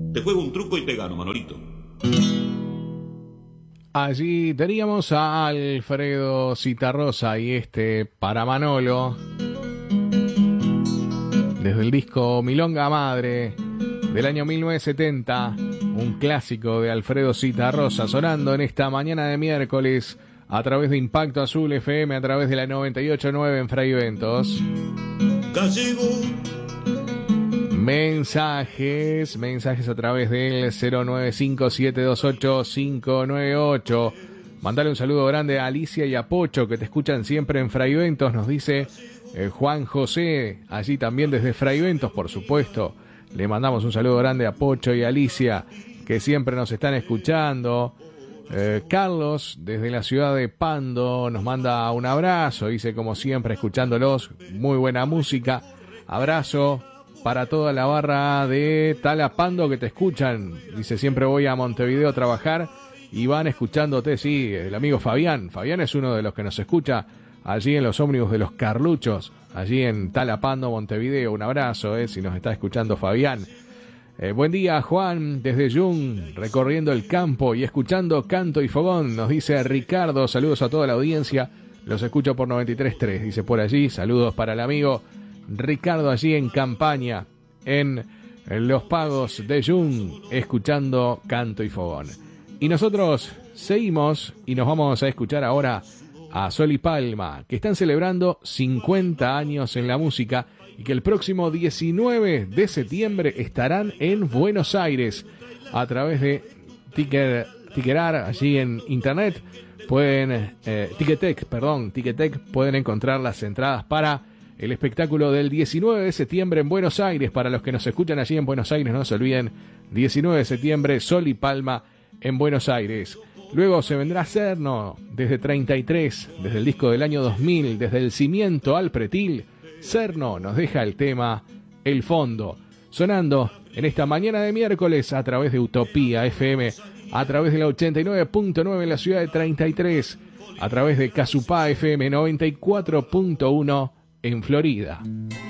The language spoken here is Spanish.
Te juego un truco y te gano, Manolito. Allí teníamos a Alfredo Zitarrosa y para Manolo, desde el disco Milonga Madre del año 1970, un clásico de Alfredo Zitarrosa, sonando en esta mañana de miércoles a través de Impacto Azul FM, a través de la 98.9 en Fraiventos. Gallego. Mensajes a través del 095-728-598. Mandale un saludo grande a Alicia y a Pocho, que te escuchan siempre en Fraiventos, nos dice Juan José, allí también desde Fraiventos, por supuesto. Le mandamos un saludo grande a Pocho y a Alicia, que siempre nos están escuchando. Carlos, desde la ciudad de Pando, nos manda un abrazo, dice como siempre escuchándolos, muy buena música. Abrazo para toda la barra de Talapando que te escuchan. Dice, siempre voy a Montevideo a trabajar y van escuchándote. Sí, el amigo Fabián. Fabián es uno de los que nos escucha allí en los ómnibus de los Carluchos, allí en Talapando, Montevideo. Un abrazo, si nos está escuchando Fabián. Buen día, Juan, desde Jung, recorriendo el campo y escuchando Canto y Fogón. Nos dice Ricardo, saludos a toda la audiencia. Los escucho por 93.3, dice por allí. Saludos para el amigo Ricardo allí en campaña, en Los Pagos de Jung, escuchando Canto y Fogón. Y nosotros seguimos y nos vamos a escuchar ahora a Sol y Palma, que están celebrando 50 años en la música y que el próximo 19 de septiembre estarán en Buenos Aires a través de Tickerar, allí en internet. Pueden, Ticketek, pueden encontrar las entradas para el espectáculo del 19 de septiembre en Buenos Aires. Para los que nos escuchan allí en Buenos Aires, no se olviden, 19 de septiembre, Sol y Palma en Buenos Aires. Luego se vendrá Cerno, desde 33, desde el disco del año 2000, desde el cimiento al pretil. Cerno nos deja el tema El Fondo, sonando en esta mañana de miércoles a través de Utopía FM, a través de la 89.9 en la ciudad de 33, a través de Casupá FM 94.1 en Florida.